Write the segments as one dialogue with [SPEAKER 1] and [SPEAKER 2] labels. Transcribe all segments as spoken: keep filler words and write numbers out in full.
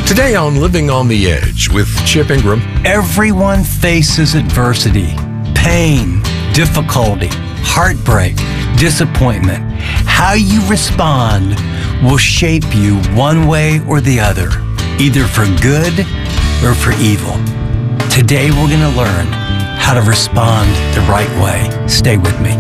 [SPEAKER 1] Today on Living on the Edge with Chip Ingram.
[SPEAKER 2] Everyone faces adversity, pain, difficulty, heartbreak, disappointment. How you respond will shape you one way or the other, either for good or for evil. Today we're going to learn how to respond the right way. Stay with me.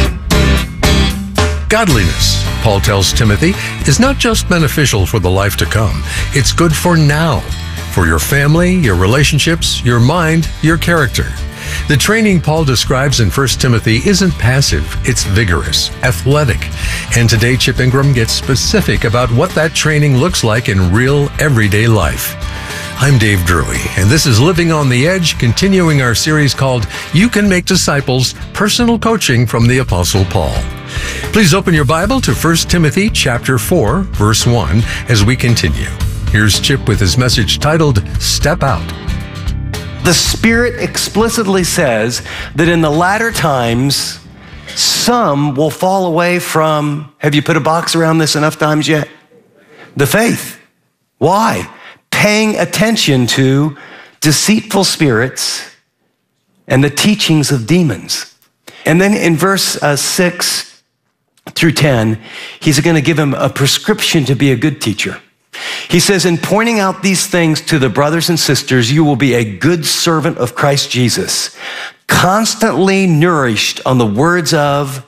[SPEAKER 1] Godliness, Paul tells Timothy, is not just beneficial for the life to come. It's good for now, for your family, your relationships, your mind, your character. The training Paul describes in First Timothy isn't passive, it's vigorous, athletic. And today Chip Ingram gets specific about what that training looks like in real, everyday life. I'm Dave Drury, and this is Living on the Edge, continuing our series called You Can Make Disciples, Personal Coaching from the Apostle Paul. Please open your Bible to First Timothy chapter four, verse one, as we continue. Here's Chip with his message titled, Step Out.
[SPEAKER 2] The Spirit explicitly says that in the latter times, some will fall away from, have you put a box around this enough times yet? The faith. Why? Paying attention to deceitful spirits and the teachings of demons. And then in verse uh, six through ten, he's going to give him a prescription to be a good teacher. He says, in pointing out these things to the brothers and sisters, you will be a good servant of Christ Jesus, constantly nourished on the words of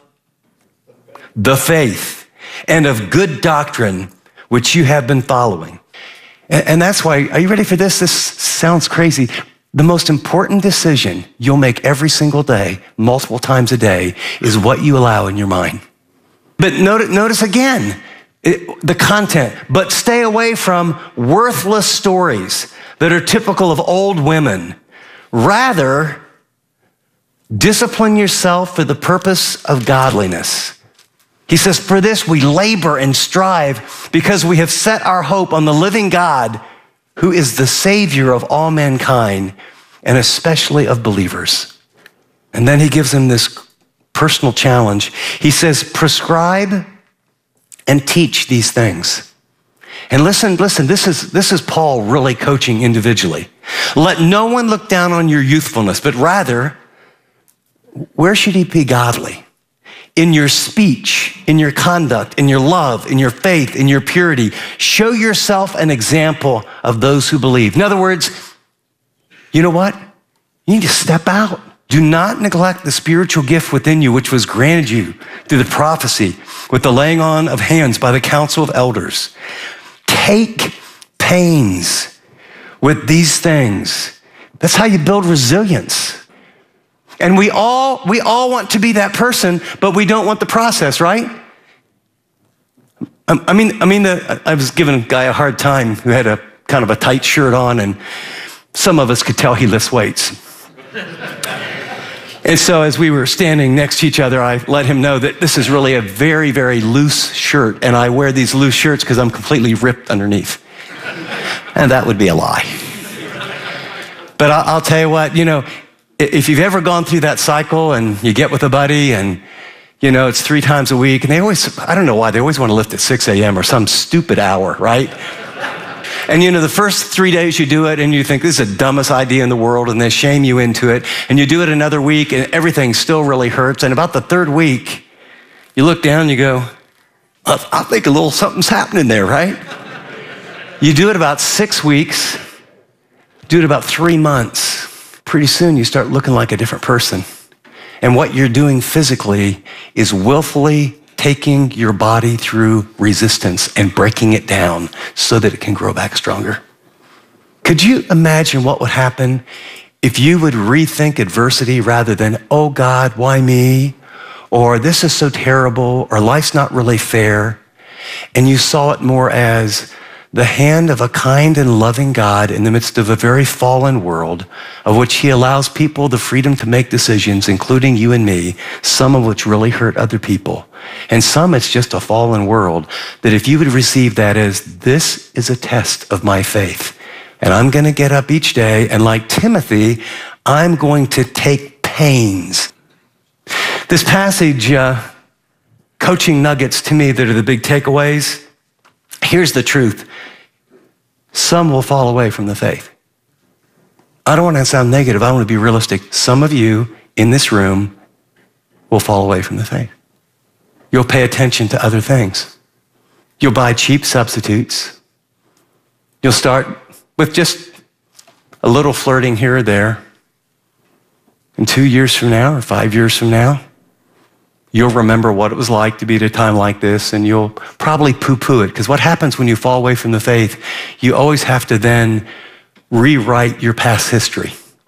[SPEAKER 2] the faith and of good doctrine, which you have been following. And, and that's why, are you ready for this? This sounds crazy. The most important decision you'll make every single day, multiple times a day, is what you allow in your mind. But notice, notice again, it, the content, but stay away from worthless stories that are typical of old women. Rather, discipline yourself for the purpose of godliness. He says, for this we labor and strive because we have set our hope on the living God, who is the Savior of all mankind, and especially of believers. And then he gives them this personal challenge. He says, prescribe and teach these things. And listen, listen, this is, this is Paul really coaching individually. Let no one look down on your youthfulness, but rather, where should he be godly? In your speech, in your conduct, in your love, in your faith, in your purity. Show yourself an example of those who believe. In other words, you know what? You need to step out. Do not neglect the spiritual gift within you, which was granted you through the prophecy with the laying on of hands by the council of elders. Take pains with these things. That's how you build resilience. And we all, we all want to be that person, but we don't want the process, right? I mean, I mean, the, I was giving a guy a hard time who had a kind of a tight shirt on, and some of us could tell he lifts weights. And so as we were standing next to each other, I let him know that this is really a very, very loose shirt, and I wear these loose shirts because I'm completely ripped underneath. And that would be a lie. But I'll tell you what, you know, if you've ever gone through that cycle and you get with a buddy and, you know, it's three times a week, and they always, I don't know why, they always want to lift at six a.m. or some stupid hour, right? And you know, the first three days you do it and you think this is the dumbest idea in the world, and they shame you into it. And you do it another week and everything still really hurts. And about the third week, you look down and you go, I, I think a little something's happening there, right? You do it about six weeks, do it about three months. Pretty soon you start looking like a different person. And what you're doing physically is willfully taking your body through resistance and breaking it down so that it can grow back stronger. Could you imagine what would happen if you would rethink adversity rather than, oh God, why me? Or this is so terrible, or life's not really fair. And you saw it more as the hand of a kind and loving God in the midst of a very fallen world, of which he allows people the freedom to make decisions, including you and me, some of which really hurt other people. And some it's just a fallen world, that if you would receive that as, this is a test of my faith, and I'm gonna get up each day, and like Timothy, I'm going to take pains. This passage, uh, coaching nuggets to me that are the big takeaways. Here's the truth. some will fall away from the faith. I don't want to sound negative. I want to be realistic. Some of you in this room will fall away from the faith. You'll pay attention to other things. You'll buy cheap substitutes. You'll start with just a little flirting here or there. And two years from now or five years from now, you'll remember what it was like to be at a time like this, and you'll probably poo-poo it. Because what happens when you fall away from the faith, you always have to then rewrite your past history.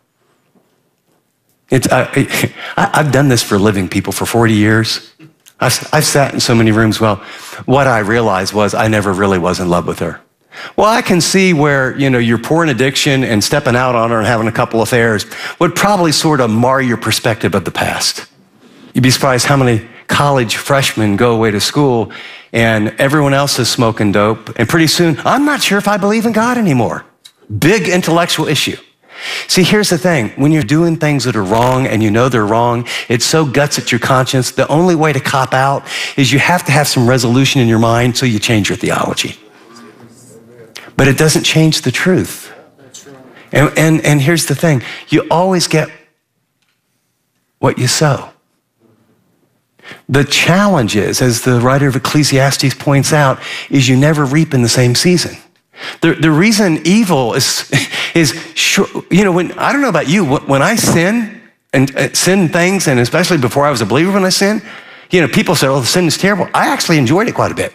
[SPEAKER 2] It's, I, I, I've done this for a living, people, for forty years. I've, I've sat in so many rooms. Well, what I realized was I never really was in love with her. Well, I can see where, you know, your porn addiction and stepping out on her and having a couple affairs would probably sort of mar your perspective of the past. You'd be surprised how many college freshmen go away to school and everyone else is smoking dope. And pretty soon, I'm not sure if I believe in God anymore. Big intellectual issue. See, here's the thing. When you're doing things that are wrong and you know they're wrong, it so guts at your conscience. The only way to cop out is you have to have some resolution in your mind, so you change your theology. But it doesn't change the truth. And, and, and here's the thing. You always get what you sow. The challenge is, as the writer of Ecclesiastes points out, is you never reap in the same season. The, the reason evil is, is sure, you know, when, I don't know about you, when I sin and uh, sin things, and especially before I was a believer when I sin, you know, people say, oh, the sin is terrible. I actually enjoyed it quite a bit.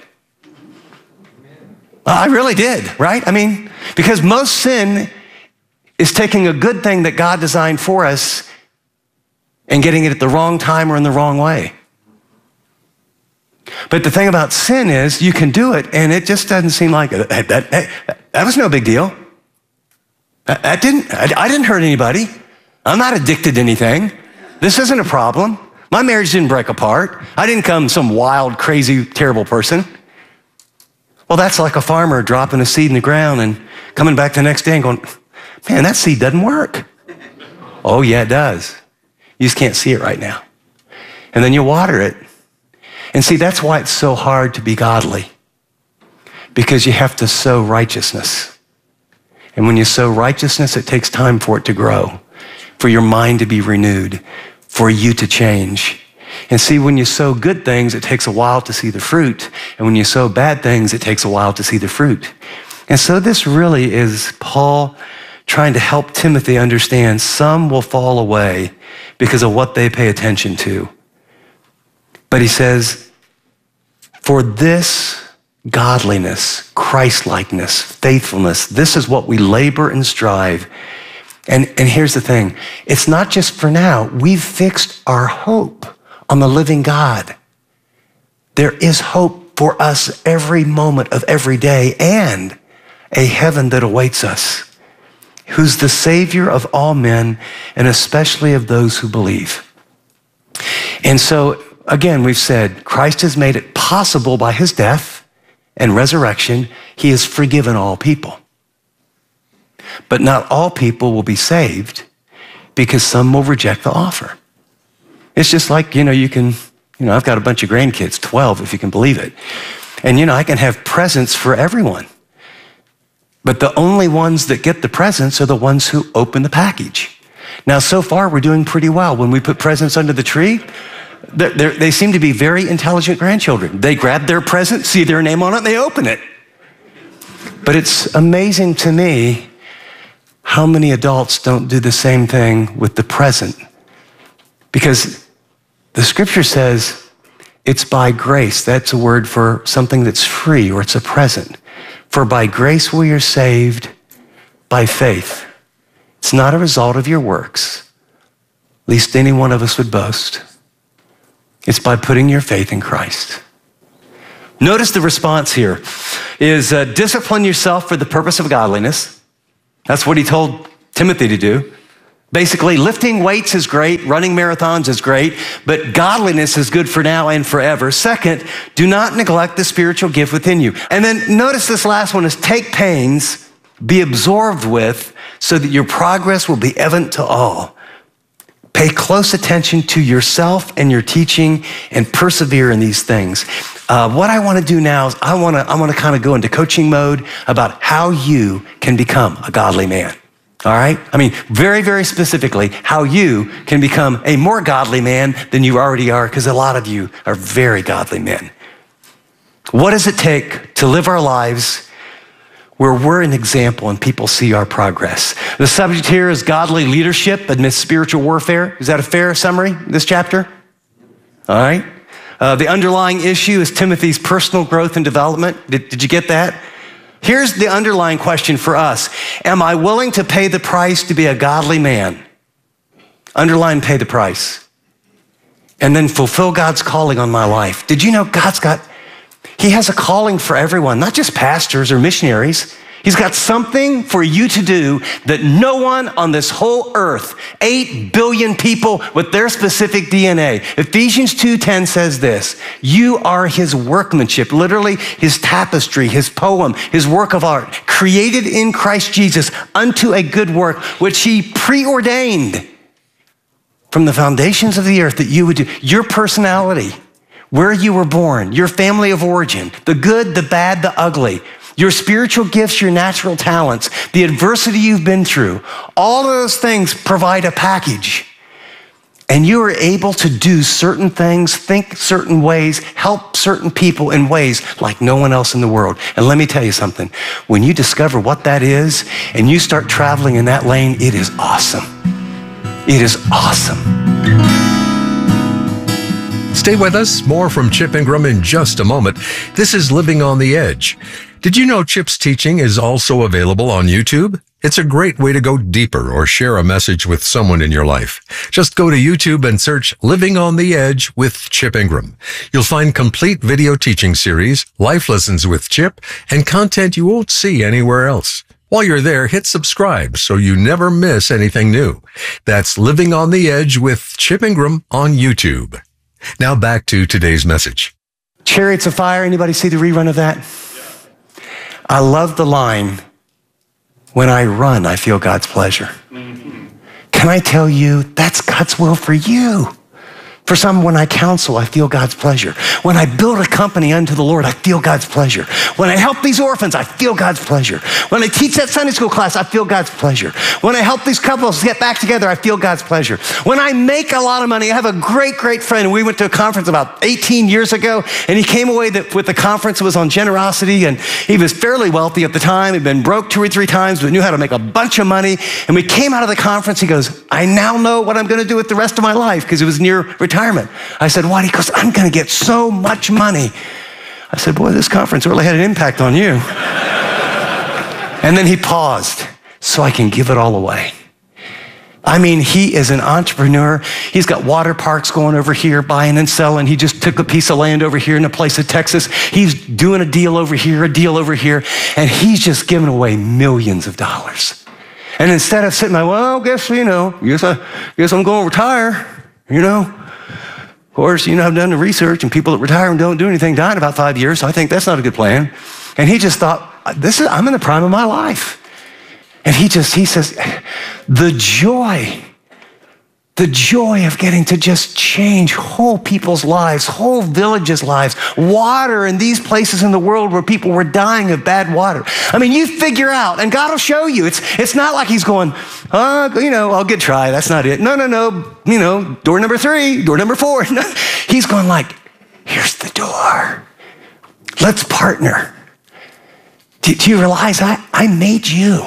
[SPEAKER 2] I really did, right? I mean, because most sin is taking a good thing that God designed for us and getting it at the wrong time or in the wrong way. But the thing about sin is you can do it and it just doesn't seem like it. That, that, that, that was no big deal. That, that didn't, I, I didn't hurt anybody. I'm not addicted to anything. This isn't a problem. My marriage didn't break apart. I didn't become some wild, crazy, terrible person. Well, that's like a farmer dropping a seed in the ground and coming back the next day and going, man, that seed doesn't work. Oh, yeah, it does. You just can't see it right now. And then you water it. And see, that's why it's so hard to be godly, because you have to sow righteousness. And when you sow righteousness, it takes time for it to grow, for your mind to be renewed, for you to change. And see, when you sow good things, it takes a while to see the fruit. And when you sow bad things, it takes a while to see the fruit. And so this really is Paul trying to help Timothy understand some will fall away because of what they pay attention to. But he says, for this godliness, Christ-likeness, faithfulness, this is what we labor and strive. And, and here's the thing. It's not just for now. We've fixed our hope on the living God. There is hope for us every moment of every day, and a heaven that awaits us, who's the Savior of all men, and especially of those who believe. And so, again, we've said Christ has made it possible by his death and resurrection. He has forgiven all people. But not all people will be saved, because some will reject the offer. It's just like, you know, you can, you know, I've got a bunch of grandkids, twelve, if you can believe it. And, you know, I can have presents for everyone. But the only ones that get the presents are the ones who open the package. Now, so far, we're doing pretty well. When we put presents under the tree, they're, they're, they seem to be very intelligent grandchildren. They grab their present, see their name on it, and they open it. But it's amazing to me how many adults don't do the same thing with the present. Because the scripture says it's by grace. That's a word for something that's free, or it's a present. For by grace we are saved by faith. It's not a result of your works, least any one of us would boast. It's by putting your faith in Christ. Notice the response here is uh, discipline yourself for the purpose of godliness. That's what he told Timothy to do. Basically, lifting weights is great, running marathons is great, but godliness is good for now and forever. Second, do not neglect the spiritual gift within you. And then notice this last one is take pains, be absorbed with, so that your progress will be evident to all. Pay close attention to yourself and your teaching and persevere in these things. Uh, what I want to do now is I want to I want to kind of go into coaching mode about how you can become a godly man. All right? I mean, very, very specifically, how you can become a more godly man than you already are, because a lot of you are very godly men. What does it take to live our lives where we're an example and people see our progress? The subject here is godly leadership amidst spiritual warfare. Is that a fair summary, this chapter? All right. Uh, the underlying issue is Timothy's personal growth and development. Did, did you get that? Here's the underlying question for us. Am I willing to pay the price to be a godly man? Underline, pay the price. And then fulfill God's calling on my life. Did you know God's got, he has a calling for everyone, not just pastors or missionaries. He's got something for you to do that no one on this whole earth, eight billion people with their specific D N A. Ephesians two ten says this, you are his workmanship, literally his tapestry, his poem, his work of art, created in Christ Jesus unto a good work, which he preordained from the foundations of the earth that you would do. Your personality, where you were born, your family of origin, the good, the bad, the ugly, your spiritual gifts, your natural talents, the adversity you've been through, all of those things provide a package. And you are able to do certain things, think certain ways, help certain people in ways like no one else in the world. And let me tell you something, when you discover what that is and you start traveling in that lane, it is awesome. It is awesome.
[SPEAKER 1] Stay with us. More from Chip Ingram in just a moment. This is Living on the Edge. Did you know Chip's teaching is also available on YouTube? It's a great way to go deeper or share a message with someone in your life. Just go to YouTube and search Living on the Edge with Chip Ingram. You'll find complete video teaching series, life lessons with Chip, and content you won't see anywhere else. While you're there, hit subscribe so you never miss anything new. That's Living on the Edge with Chip Ingram on YouTube. Now back to today's message.
[SPEAKER 2] Chariots of Fire, anybody see the rerun of that? I love the line, when I run, I feel God's pleasure. Mm-hmm. Can I tell you, that's God's will for you. For some, when I counsel, I feel God's pleasure. When I build a company unto the Lord, I feel God's pleasure. When I help these orphans, I feel God's pleasure. When I teach that Sunday school class, I feel God's pleasure. When I help these couples get back together, I feel God's pleasure. When I make a lot of money, I have a great, great friend. We went to a conference about eighteen years ago, and he came away with the conference. It was on generosity, and he was fairly wealthy at the time. He'd been broke two or three times, but knew how to make a bunch of money. And we came out of the conference, he goes, I now know what I'm going to do with the rest of my life, because it was near retirement. I said, why? He goes, I'm going to get so much money. I said, boy, this conference really had an impact on you. And then he paused, so I can give it all away. I mean, he is an entrepreneur. He's got water parks going over here, buying and selling. He just took a piece of land over here in a place in Texas. He's doing a deal over here, a deal over here, and he's just giving away millions of dollars. And instead of sitting there, well, guess, you know, guess, I, guess I'm going to retire, you know. Of course, you know, I've done the research, and people that retire and don't do anything die in about five years, so I think that's not a good plan. And he just thought, this is, I'm in the prime of my life. And he just, he says, the joy, the joy of getting to just change whole people's lives, whole villages' lives, water in these places in the world where people were dying of bad water. I mean, you figure out, and God will show you. It's it's not like he's going, oh, you know, I'll get try. That's not it. No, no, no. You know, door number three, door number four. No. He's going like, here's the door. Let's partner. Do, do you realize I, I made you?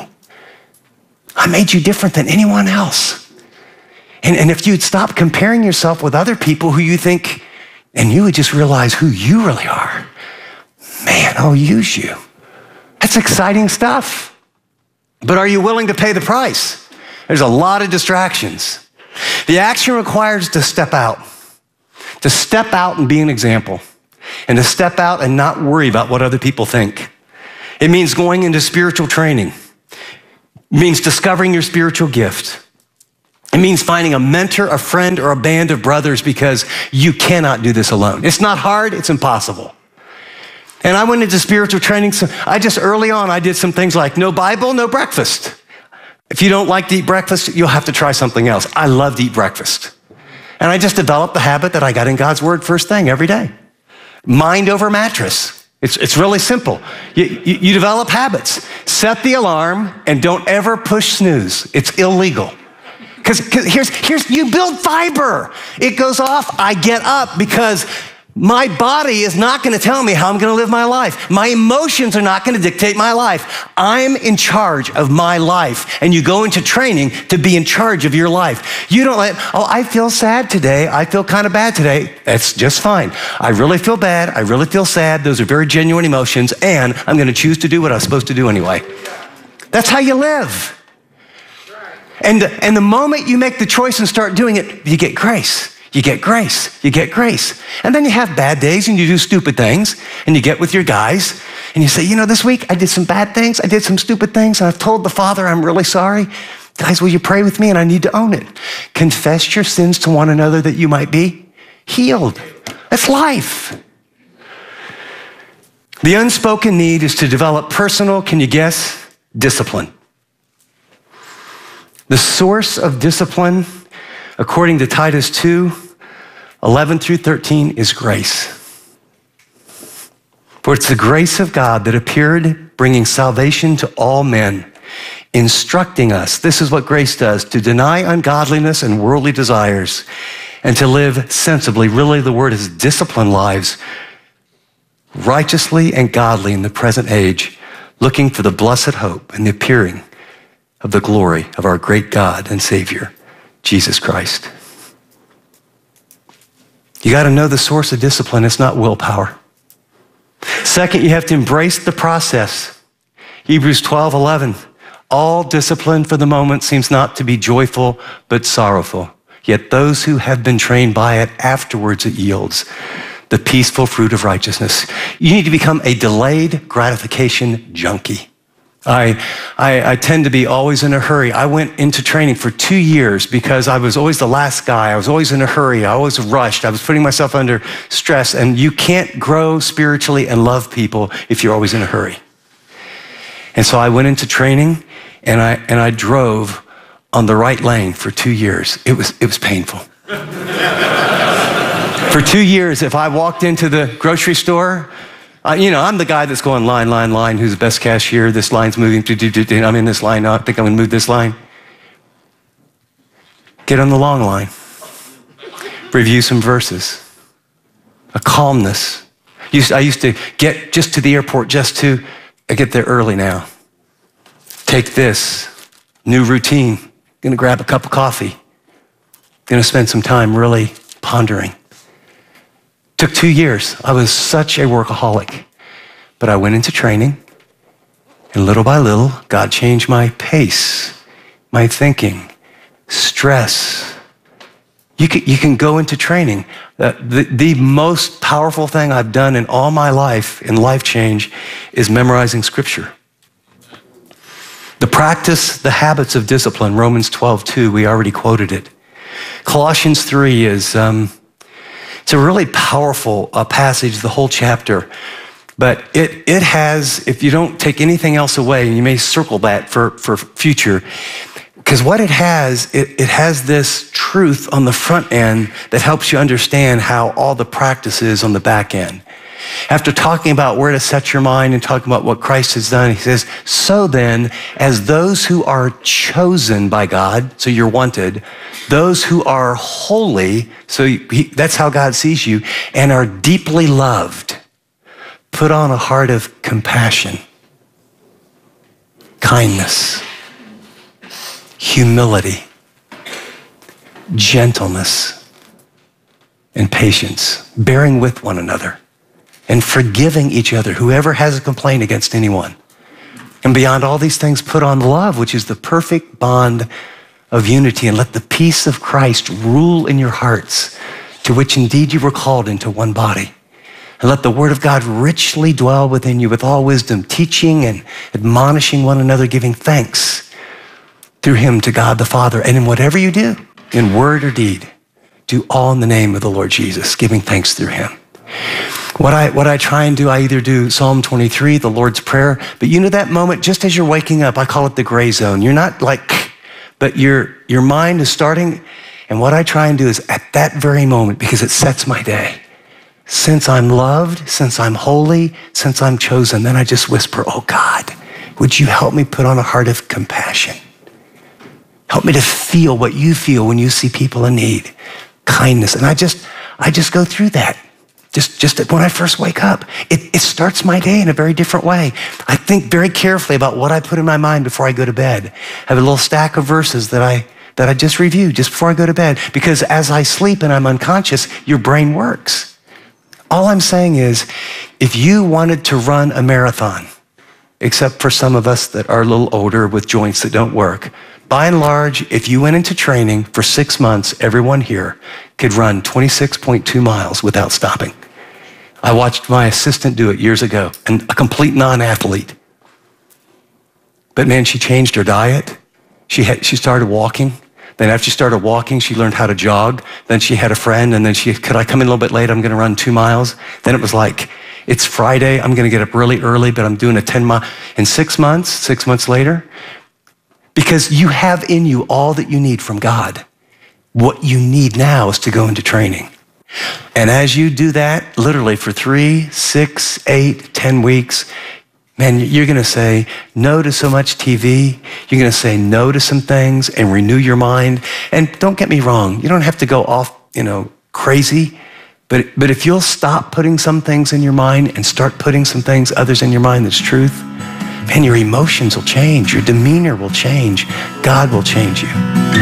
[SPEAKER 2] I made you different than anyone else. And, and if you'd stop comparing yourself with other people who you think, and you would just realize who you really are, man, I'll use you. That's exciting stuff. But are you willing to pay the price? There's a lot of distractions. The action requires to step out, to step out and be an example, and to step out and not worry about what other people think. It means going into spiritual training. It means discovering your spiritual gift. It means finding a mentor, a friend, or a band of brothers, because you cannot do this alone. It's not hard, it's impossible. And I went into spiritual training, so I just early on, I did some things like no Bible, no breakfast. If you don't like to eat breakfast, you'll have to try something else. I love to eat breakfast. And I just developed the habit that I got in God's word first thing every day. Mind over mattress. It's, it's really simple. You, you, you develop habits. Set the alarm and don't ever push snooze. It's illegal. Because here's, here's, you build fiber. It goes off, I get up because my body is not going to tell me how I'm going to live my life. My emotions are not going to dictate my life. I'm in charge of my life. And you go into training to be in charge of your life. You don't let, oh, I feel sad today. I feel kind of bad today. That's just fine. I really feel bad. I really feel sad. Those are very genuine emotions. And I'm going to choose to do what I was supposed to do anyway. That's how you live. And, and the moment you make the choice and start doing it, you get grace. You get grace, you get grace. And then you have bad days and you do stupid things and you get with your guys and you say, you know, this week I did some bad things, I did some stupid things and I've told the Father I'm really sorry. Guys, will you pray with me? And I need to own it. Confess your sins to one another that you might be healed. That's life. The unspoken need is to develop personal, can you guess, discipline. The source of discipline, according to Titus two, eleven through thirteen, is grace. For it's the grace of God that appeared, bringing salvation to all men, instructing us, this is what grace does, to deny ungodliness and worldly desires, and to live sensibly. Really, the word is discipline lives, righteously and godly in the present age, looking for the blessed hope and the appearing of the glory of our great God and Savior, Jesus Christ. You got to know the source of discipline. It's not willpower. Second, you have to embrace the process. Hebrews twelve eleven. All discipline for the moment seems not to be joyful, but sorrowful. Yet those who have been trained by it, afterwards it yields the peaceful fruit of righteousness. You need to become a delayed gratification junkie. I, I, I tend to be always in a hurry. I went into training for two years because I was always the last guy. I was always in a hurry. I always rushed. I was putting myself under stress. And you can't grow spiritually and love people if you're always in a hurry. And so I went into training and I, and I drove on the right lane for two years. It was, it was painful. For two years, if I walked into the grocery store, Uh, you know, I'm the guy that's going line, line, line. Who's the best cashier? This line's moving. Do, do, do, do. I'm in this line. I think I'm going to move this line. Get on the long line. Review some verses. A calmness. I used to get just to the airport just to, I get there early now. Take this. New routine. Going to grab a cup of coffee. Going to spend some time really pondering. Took two years. I was such a workaholic. But I went into training, and little by little, God changed my pace, my thinking, stress. You can, you can go into training. Uh, the, the most powerful thing I've done in all my life, in life change, is memorizing scripture. The practice, the habits of discipline, Romans twelve two, we already quoted it. Colossians three is... Um, It's a really powerful uh, passage, the whole chapter. But it it has, if you don't take anything else away, and you may circle that for, for future, because what it has, it, it has this truth on the front end that helps you understand how all the practice is on the back end. After talking about where to set your mind and talking about what Christ has done, he says, so then, as those who are chosen by God, so you're wanted, those who are holy, so he, that's how God sees you, and are deeply loved, put on a heart of compassion, kindness, humility, gentleness, and patience, bearing with one another, and forgiving each other, whoever has a complaint against anyone. And beyond all these things, put on love, which is the perfect bond of unity, and let the peace of Christ rule in your hearts, to which indeed you were called into one body. And let the word of God richly dwell within you with all wisdom, teaching and admonishing one another, giving thanks through him to God the Father. And in whatever you do, in word or deed, do all in the name of the Lord Jesus, giving thanks through him. What I, what I try and do, I either do Psalm twenty-three, the Lord's Prayer, but you know that moment, just as you're waking up, I call it the gray zone. You're not like, but your, your mind is starting, and what I try and do is at that very moment, because it sets my day, since I'm loved, since I'm holy, since I'm chosen, then I just whisper, oh God, would you help me put on a heart of compassion? Help me to feel what you feel when you see people in need. Kindness. And I just, I just go through that. Just, just when I first wake up, it, it starts my day in a very different way. I think very carefully about what I put in my mind before I go to bed. I have a little stack of verses that I, that I just review just before I go to bed, because as I sleep and I'm unconscious, your brain works. All I'm saying is, if you wanted to run a marathon, except for some of us that are a little older with joints that don't work, by and large, if you went into training for six months, everyone here could run twenty-six point two miles without stopping. I watched my assistant do it years ago, and a complete non-athlete. But man, she changed her diet. She had, she started walking. Then after she started walking, she learned how to jog. Then she had a friend, and then she, could I come in a little bit late? I'm gonna run two miles. Then it was like, it's Friday, I'm gonna get up really early, but I'm doing a ten mile. In six months, six months later, because you have in you all that you need from God. What you need now is to go into training. And as you do that, literally for three, six, eight, ten weeks, man, you're gonna say no to so much T V. You're gonna say no to some things and renew your mind. And don't get me wrong, you don't have to go off, you know, crazy. But, but if you'll stop putting some things in your mind and start putting some things, others in your mind that's truth, man, your emotions will change. Your demeanor will change. God will change you.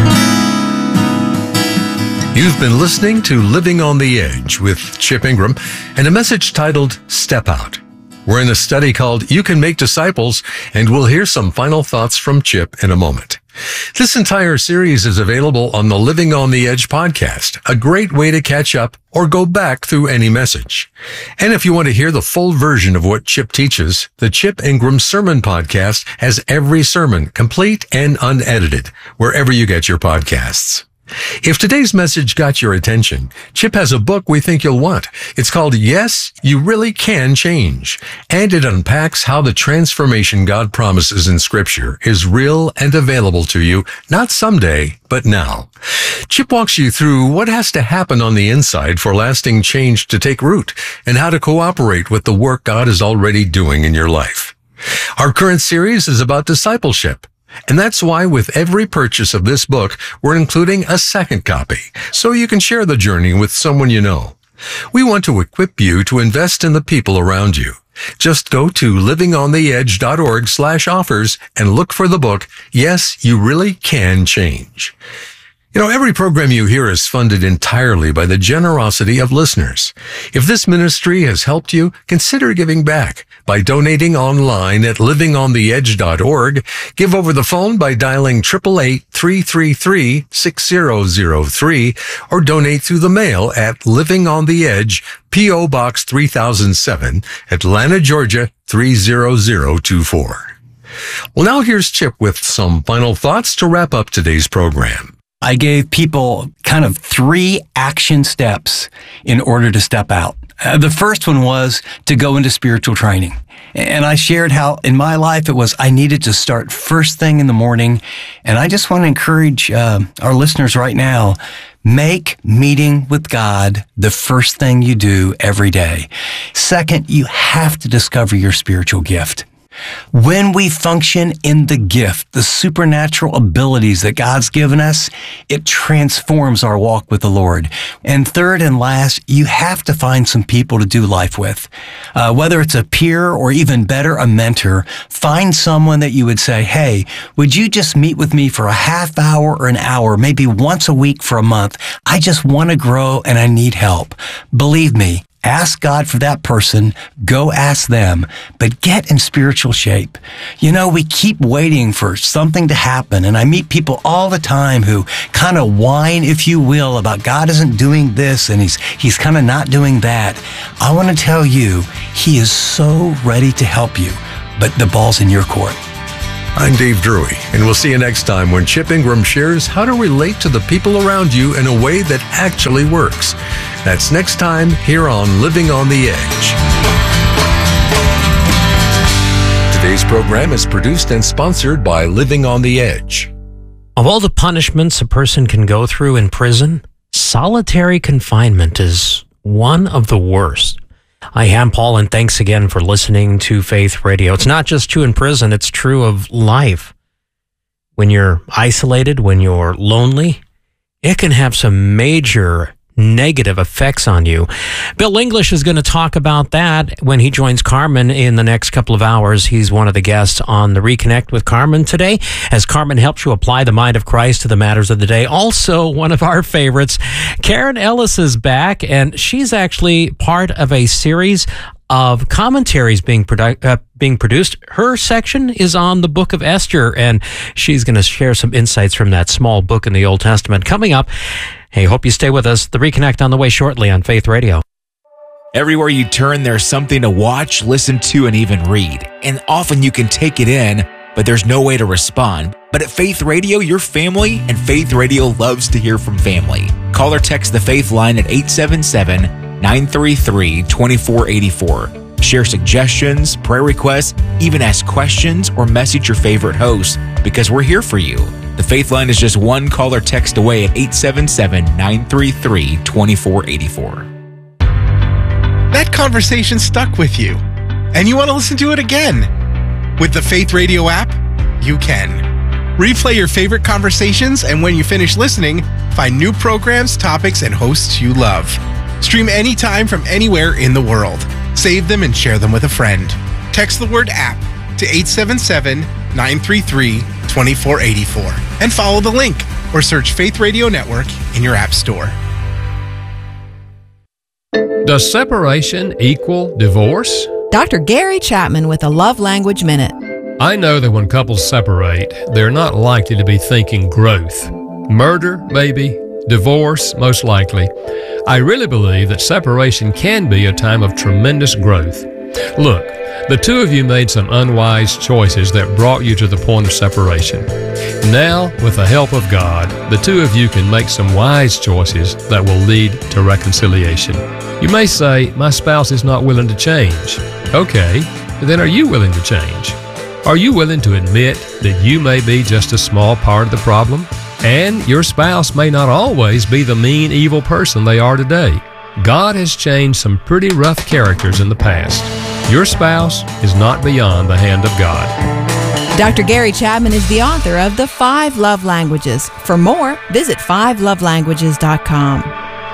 [SPEAKER 1] You've been listening to Living on the Edge with Chip Ingram and a message titled Step Out. We're in a study called You Can Make Disciples, and we'll hear some final thoughts from Chip in a moment. This entire series is available on the Living on the Edge podcast, a great way to catch up or go back through any message. And if you want to hear the full version of what Chip teaches, the Chip Ingram Sermon Podcast has every sermon complete and unedited, wherever you get your podcasts. If today's message got your attention, Chip has a book we think you'll want. It's called Yes, You Really Can Change, and it unpacks how the transformation God promises in Scripture is real and available to you, not someday, but now. Chip walks you through what has to happen on the inside for lasting change to take root, and how to cooperate with the work God is already doing in your life. Our current series is about discipleship. And that's why with every purchase of this book, we're including a second copy, so you can share the journey with someone you know. We want to equip you to invest in the people around you. Just go to livingontheedge.org slash offers and look for the book, Yes, You Really Can Change. You know, every program you hear is funded entirely by the generosity of listeners. If this ministry has helped you, consider giving back by donating online at livingontheedge dot org. Give over the phone by dialing eight eight eight, three three three, six zero zero three or donate through the mail at Living on the Edge, P O Box three thousand seven, Atlanta, Georgia three zero zero two four. Well, now here's Chip with some final thoughts to wrap up today's program.
[SPEAKER 3] I gave people kind of three action steps in order to step out. Uh, the first one was to go into spiritual training. And I shared how in my life it was I needed to start first thing in the morning. And I just want to encourage uh, our listeners right now, make meeting with God the first thing you do every day. Second, you have to discover your spiritual gift. When we function in the gift, the supernatural abilities that God's given us, it transforms our walk with the Lord. And third and last, you have to find some people to do life with. Uh, whether it's a peer or even better, a mentor, find someone that you would say, hey, would you just meet with me for a half hour or an hour, maybe once a week for a month? I just want to grow and I need help. Believe me, ask God for that person, go ask them, but get in spiritual shape. You know, we keep waiting for something to happen, and I meet people all the time who kind of whine, if you will, about God isn't doing this and he's he's kind of not doing that. I want to tell you, he is so ready to help you, but the ball's in your court.
[SPEAKER 1] I'm Dave Drury, and we'll see you next time when Chip Ingram shares how to relate to the people around you in a way that actually works. That's next time here on Living on the Edge. Today's program is produced and sponsored by Living on the Edge.
[SPEAKER 4] Of all the punishments a person can go through in prison, solitary confinement is one of the worst. I am Paul, and thanks again for listening to Faith Radio. It's not just true in prison, it's true of life. When you're isolated, when you're lonely, it can have some major negative effects on you. Bill English is going to talk about that when he joins Carmen in the next couple of hours. He's one of the guests on the Reconnect with Carmen today, as Carmen helps you apply the mind of Christ to the matters of the day. Also, one of our favorites, Karen Ellis is back, and she's actually part of a series of commentaries being produ- uh, being produced. Her section is on the book of Esther, and she's going to share some insights from that small book in the Old Testament. Coming up, hey, hope you stay with us. The Reconnect on the way shortly on Faith Radio.
[SPEAKER 5] Everywhere you turn, there's something to watch, listen to, and even read. And often you can take it in, but there's no way to respond. But at Faith Radio, you're family, and Faith Radio loves to hear from family. Call or text the Faith line at eight seven seven, nine three three, two four eight four. Share suggestions, prayer requests, even ask questions or message your favorite host, because we're here for you. The Faith line is just one call or text away at eight seven seven, nine three three, two four eight four.
[SPEAKER 6] That conversation stuck with you, and you want to listen to it again. With the Faith Radio app, you can. Replay your favorite conversations, and when you finish listening, find new programs, topics, and hosts you love. Stream anytime from anywhere in the world. Save them and share them with a friend. Text the word app to eight seven seven, nine three three, two four eight four and follow the link or search Faith Radio Network in your app store.
[SPEAKER 7] Does separation equal divorce?
[SPEAKER 8] Doctor Gary Chapman with a Love Language Minute.
[SPEAKER 7] I know that when couples separate, they're not likely to be thinking growth. Murder, maybe. Divorce, most likely. I really believe that separation can be a time of tremendous growth. Look, the two of you made some unwise choices that brought you to the point of separation. Now, with the help of God, the two of you can make some wise choices that will lead to reconciliation. You may say, my spouse is not willing to change. Okay, then are you willing to change? Are you willing to admit that you may be just a small part of the problem? And your spouse may not always be the mean, evil person they are today. God has changed some pretty rough characters in the past. Your spouse is not beyond the hand of God.
[SPEAKER 8] Doctor Gary Chapman is the author of The Five Love Languages. For more, visit five love languages dot com.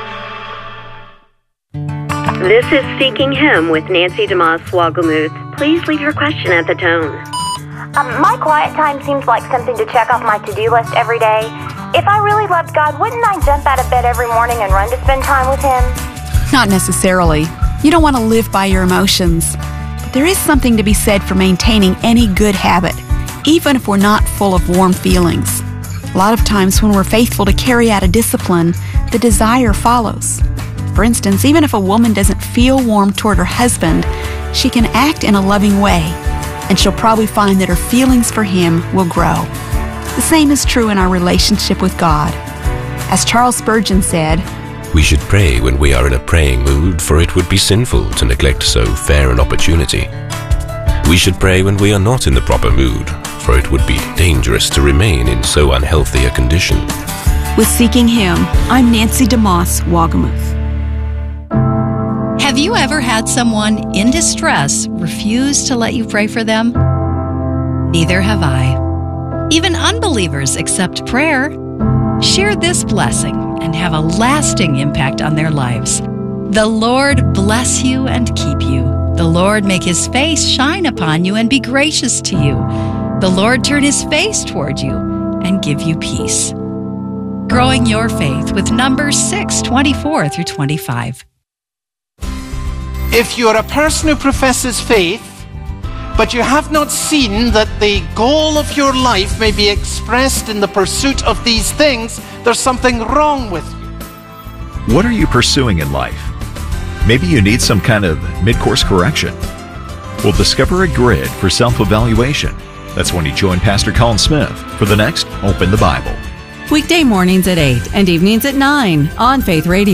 [SPEAKER 9] This is Seeking Him with Nancy DeMoss Swagamuth. Please leave your question at the tone.
[SPEAKER 10] Um, my quiet time seems like something to check off my to-do list every day. If I really loved God, wouldn't I jump out of bed every morning and run to spend time with Him?
[SPEAKER 11] Not necessarily. You don't want to live by your emotions. But there is something to be said for maintaining any good habit, even if we're not full of warm feelings. A lot of times when we're faithful to carry out a discipline, the desire follows. For instance, even if a woman doesn't feel warm toward her husband, she can act in a loving way, and she'll probably find that her feelings for him will grow. The same is true in our relationship with God. As Charles Spurgeon said,
[SPEAKER 12] "We should pray when we are in a praying mood, for it would be sinful to neglect so fair an opportunity. We should pray when we are not in the proper mood, for it would be dangerous to remain in so unhealthy a condition."
[SPEAKER 11] With Seeking Him, I'm Nancy DeMoss Wagamuth.
[SPEAKER 13] Have you ever had someone in distress refuse to let you pray for them? Neither have I. Even unbelievers accept prayer. Share this blessing and have a lasting impact on their lives. The Lord bless you and keep you. The Lord make His face shine upon you and be gracious to you. The Lord turn His face toward you and give you peace. Growing your faith with Numbers six, twenty-four through twenty-five.
[SPEAKER 14] If you're a person who professes faith, but you have not seen that the goal of your life may be expressed in the pursuit of these things, there's something wrong with you.
[SPEAKER 15] What are you pursuing in life? Maybe you need some kind of mid-course correction. Well, discover a grid for self-evaluation. That's when you join Pastor Colin Smith for the next Open the Bible.
[SPEAKER 16] Weekday mornings at eight and evenings at nine on Faith Radio.